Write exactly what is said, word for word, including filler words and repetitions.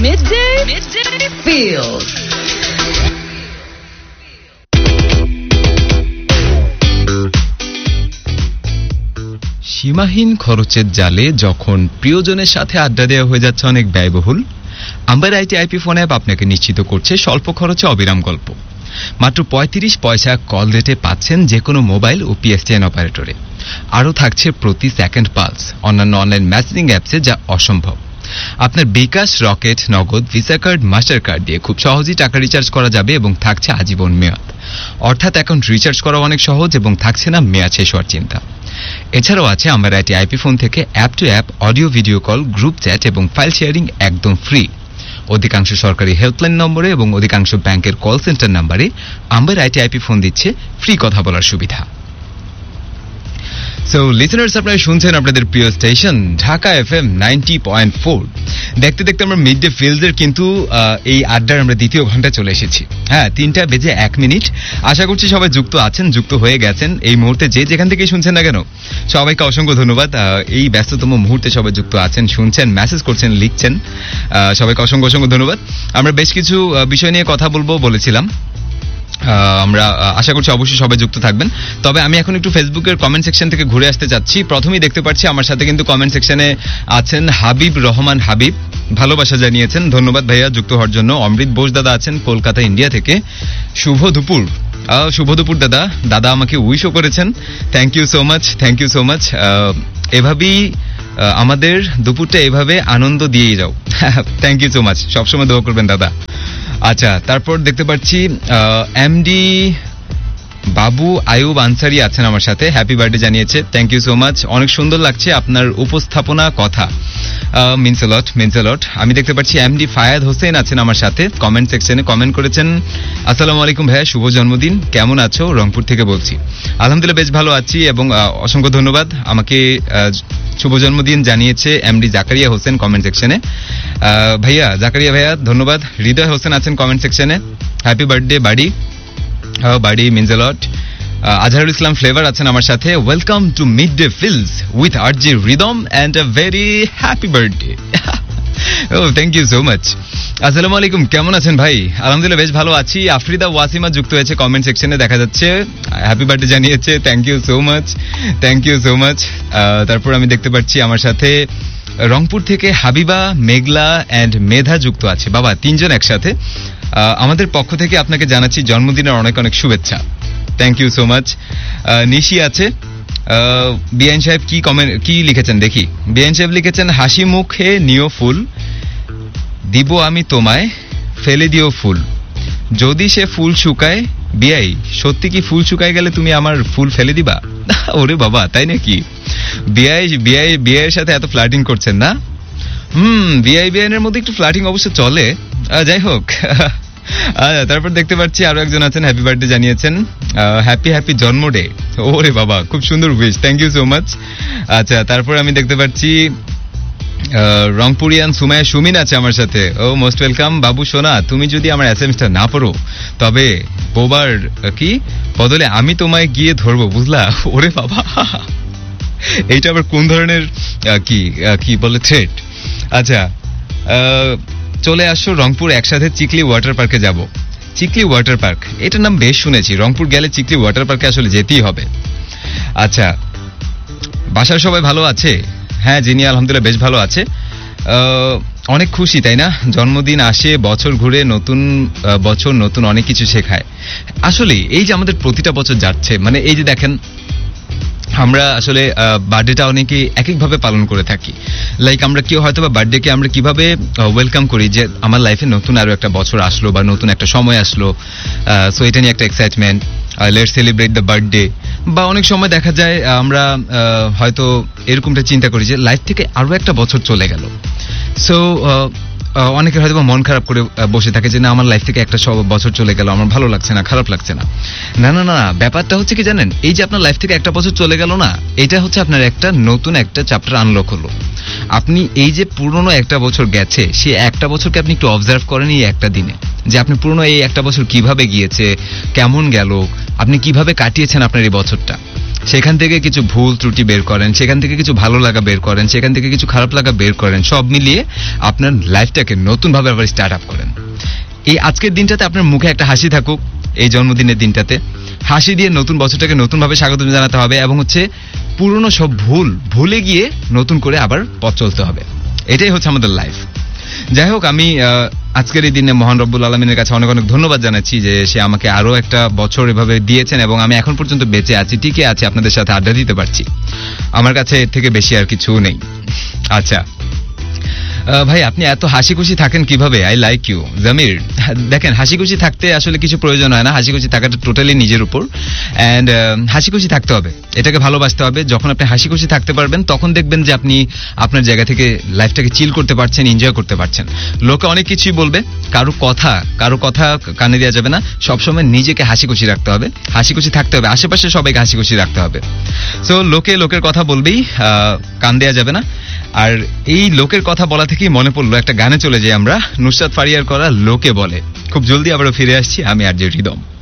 Midday, Midday Feels. সীমাহীন খরচের জালে যখন প্রিয়জনের সাথে আড্ডা দেওয়া হয়ে যাচ্ছে অনেক ব্যয়বহুল, amber IT IP phone app আপনাকে নিশ্চিত করছে স্বল্প খরচে অবিরাম গল্প। মাত্র পঁয়ত্রিশ পয়সা কল রেটে পাচ্ছেন যে কোনো মোবাইল ও পিএসটিএন অপারেটরে। আরও থাকছে প্রতি সেকেন্ড পালস অন্যান্য অনলাইন মেসেজিং অ্যাপসে, যা অসম্ভব। আপনার বিকাশ, রকেট, নগদ, ভিসা কার্ড, মাস্টার কার্ড দিয়ে খুব সহজেই টাকা রিচার্জ করা যাবে এবং থাকছে আজীবন মেয়াদ। অর্থাৎ অ্যাকাউন্ট রিচার্জ করা অনেক সহজ এবং থাকছে না মেয়াদ শেষ হওয়ার চিন্তা। এছাড়াও আছে আমার আইটি আইপি ফোন থেকে app two app audio video call, group chat এবং ফাইল শেয়ারিং একদম ফ্রি। অধিকাংশ সরকারি হেল্পলাইন নম্বরে এবং অধিকাংশ ব্যাংকের কল সেন্টার নাম্বারে আমার আইটি আইপি ফোন দিচ্ছে ফ্রি কথা বলার সুবিধা। সো লিসেনার্স, আপনারা শুনছেন আপনাদের প্রিয় station Dhaka FM ninety point four. দেখতে দেখতে আমরা মিড ডে ফিলসের কিন্তু এই আড্ডার আমরা দ্বিতীয় ঘন্টায় চলে এসেছি। হ্যাঁ, তিনটা বেজে এক মিনিট। আশা করছি সবাই যুক্ত আছেন, যুক্ত হয়ে গেছেন। এই মুহূর্তে যে যেখান থেকেই শুনছেন না কেন, সবাইকে অসংখ্য ধন্যবাদ। এই ব্যস্ততম মুহূর্তে সবাই যুক্ত আছেন, শুনছেন, মেসেজ করছেন, লিখছেন। সবাইকে অসংখ্য অসংখ্য ধন্যবাদ। আমরা বেশ কিছু বিষয় নিয়ে কথা বলবো বলেছিলাম। আমরা আশা করছি অবশ্যই সবাই যুক্ত থাকবেন। তবে আমি এখন একটু ফেসবুকের কমেন্ট সেকশন থেকে ঘুরে আসতে যাচ্ছি। প্রথমেই দেখতে পাচ্ছি আমার সাথে কিন্তু কমেন্ট সেকশনে আছেন হাবিব রহমান। হাবিব ভালোবাসা জানিয়েছেন, ধন্যবাদ ভাইয়া যুক্ত হওয়ার জন্য। অমৃত বোস দাদা আছেন কলকাতা, ইন্ডিয়া থেকে। শুভ দুপুর, শুভ দুপুর দাদা। দাদা আমাকে উইশও করেছেন, thank you so much, thank you so much. এভাবেই আমাদের দুপুরটা এভাবে আনন্দ দিয়েই যাও। থ্যাংক ইউ সো মাচ, সবসময় দোয়া করবেন দাদা। আচ্ছা, তারপর দেখতে পাচ্ছি এমডি বাবু আয়ুব আনসারি আছেন আমার সাথে, হ্যাপি বার্থডে জানিয়েছে, থ্যাংক ইউ সো মাচ। অনেক সুন্দর লাগছে আপনার উপস্থাপনা, কথা means a lot, means a লট। আমি দেখতে পাচ্ছি এমডি ফায়াদ হোসেন আছেন আমার সাথে, কমেন্ট সেকশনে কমেন্ট করেছেন, আসসালামু আলাইকুম ভাইয়া, শুভ জন্মদিন, কেমন আছো? রংপুর থেকে বলছি। আলহামদুলিল্লাহ বেশ ভালো আছি এবং অসংখ্য ধন্যবাদ। আমাকে শুভ জন্মদিন জানিয়েছে এমডি জাকারিয়া হোসেন কমেন্ট সেকশনে। ভাইয়া জাকারিয়া ভাইয়া ধন্যবাদ। হৃদয় হোসেন আছেন কমেন্ট সেকশনে, হ্যাপি বার্থডে বাড়ি, বাড়ি means a lot. Azharul Islam flavour আছেন আমার সাথে, welcome to mid day feels with RG rhythm and a very happy birthday. O thank you so much. আসসালামু আলাইকুম, কেমন আছেন ভাই? আলহামদুলিল্লাহ বেশ ভালো আছি। আফরিদা ওয়াসিমা যুক্ত হয়েছে কমেন্ট সেকশনে, দেখা যাচ্ছে, হ্যাপি বার্থডে জানিয়েছে, thank you so much, thank you so much. তারপর আমি দেখতে পাচ্ছি আমার সাথে রংপুর থেকে হাবিবা, মেঘলা অ্যান্ড মেধা যুক্ত আছে। বাবা, তিনজন একসাথে। আমাদের পক্ষ থেকে আপনাকে জানাচ্ছি জন্মদিনের অনেক অনেক শুভেচ্ছা, থ্যাংক ইউ সো মাচ। নিশি আছে। বিআইন সাহেব কি কমেন্ট কি লিখেছেন দেখি। বিআইন সাহেব লিখেছেন, হাসি মুখে নিও ফুল, দিব আমি তোমায়, ফেলে দিও ফুল, যদি সে ফুল শুকায়। বিআই, সত্যি কি ফুল শুকায় গেলে তুমি আমার ফুল ফেলে দিবা? ওরে বাবা, তাই নাকি? বিআই বিআই বিআইয়ের সাথে এত ফ্লার্টিং করছেন না? হুম, বিআই বিআইনের মধ্যে একটু ফ্লার্টিং অবশ্য চলে, যাই হোক। তারপর দেখতে পাচ্ছি আরো একজন আছেন, হ্যাপি বার্থডে জানিয়েছেন, হ্যাপি হ্যাপি জন্ম ডে। ওরে বাবা, খুব সুন্দর wish, thank you so much. আচ্ছা, তারপর আমি দেখতে পাচ্ছি রংপুরিয়ান সুমায়া সুমিন আছে আমার সাথে, ও মোস্ট ওয়েলকাম। বাবু সোনা, তুমি যদি আমার এসএমএসটা না পড়ো তবে বোবার কি বদলে আমি তোমায় গিয়ে ধরবো, বুঝলা? ওরে বাবা, এইটা আবার কোন ধরনের কি কি বলে থ্রেট? আচ্ছা, চলে আসো রংপুর, একসাথে চিকলি ওয়াটার পার্কে যাব। চিকলি ওয়াটার পার্ক, এটার নাম বেশ শুনেছি। রংপুর গেলে চিকলি ওয়াটার পার্কে আসলে যেতেই হবে। আচ্ছা, বাসার সবাই ভালো আছে? হ্যাঁ, যিনি আলহামদুলিল্লাহ বেশ ভালো আছে। অনেক খুশি, তাই না? জন্মদিন আসে, বছর ঘুরে, নতুন বছর নতুন অনেক কিছু শেখায়। আসলে এই যে আমাদের প্রতিটা বছর যাচ্ছে, মানে এই যে দেখেন, আমরা আসলে বার্থডেটা অনেকে এক একভাবে পালন করে থাকি। লাইক আমরা কেউ হয়তো বা বার্থডেকে আমরা কিভাবে ওয়েলকাম করি, যে আমার লাইফে নতুন আরো একটা বছর আসলো বা নতুন একটা সময় আসলো, সো এটা নিয়ে একটা excitement, let's celebrate the birthday. বা অনেক সময় দেখা যায় আমরা হয়তো এরকমটা চিন্তা করি যে লাইফ থেকে আরো একটা বছর চলে গেল, সো অনেকের হয়তো মন খারাপ করে বসে থাকে যে না, আমার লাইফ থেকে একটা বছর চলে গেল, আমার ভালো লাগছে না, খারাপ লাগছে না। না না না, ব্যাপারটা হচ্ছে কি জানেন, এই যে আপনার লাইফ থেকে একটা বছর চলে গেল না, এটা হচ্ছে আপনার একটা নতুন একটা চ্যাপ্টার আনলক হলো। আপনি এই যে পুরনো একটা বছর গেছে, সেই একটা বছরকে আপনি একটু অবজার্ভ করেন এই একটা দিনে, যে আপনি পুরনো এই একটা বছর কিভাবে গিয়েছে, কেমন গেল, আপনি কিভাবে কাটিয়েছেন আপনার এই বছরটা। সেখান থেকে কিছু ভুল ত্রুটি বের করেন, সেখান থেকে কিছু ভালো লাগা বের করেন, সেখান থেকে কিছু খারাপ লাগা বের করেন, সব মিলিয়ে আপনার লাইফটাকে নতুনভাবে আবার স্টার্ট আপ করেন। এই আজকের দিনটাতে আপনার মুখে একটা হাসি থাকুক, এই জন্মদিনের দিনটাতে হাসি দিয়ে নতুন বছরটাকে নতুনভাবে স্বাগত জানাতে হবে, এবং হচ্ছে পুরনো সব ভুল ভুলে গিয়ে নতুন করে আবার পথ চলতে হবে। এটাই হচ্ছে আমাদের লাইফ। যাই হোক, আমি আজকের এই দিনে মহান রব্বুল আলমিনের কাছে অনেক অনেক ধন্যবাদ জানাচ্ছি যে সে আমাকে আরো একটা বছর এভাবে দিয়েছেন এবং আমি এখন পর্যন্ত বেঁচে আছি, টিকে আছি, আপনাদের সাথে আড্ডা দিতে পারছি। আমার কাছে এর থেকে বেশি আর কিছু নেই। আচ্ছা ভাই, আপনি এত হাসি খুশি থাকেন কিভাবে? I like you Jamir. দেখেন, হাসি খুশি থাকতে আসলে কিছু প্রয়োজন হয় না, হাসি খুশি থাকাটা টোটালি নিজের উপর। অ্যান্ড হাসি খুশি থাকতে হবে, এটাকে ভালোবাসতে হবে। যখন আপনি হাসি খুশি থাকতে পারবেন তখন দেখবেন যে আপনি আপনার জায়গা থেকে লাইফটাকে চিল করতে পারছেন, এনজয় করতে পারছেন। লোকে অনেক কিছুই বলবে, কারো কথা কারো কথা কানে দেওয়া যাবে না। সবসময় নিজেকে হাসি খুশি রাখতে হবে, হাসি খুশি থাকতে হবে, আশেপাশে সবাইকে হাসি খুশি রাখতে হবে। সো লোকে লোকের কথা বলবেই, কান দেওয়া যাবে না। আর এই লোকের কথা বলা থেকেই মনে পড়লো, একটা গানে চলে যাই আমরা, নুসরাত ফারিয়ার করা লোকে বলে। খুব জলদি আবারও ফিরে আসছি আমি আর জে হৃদম।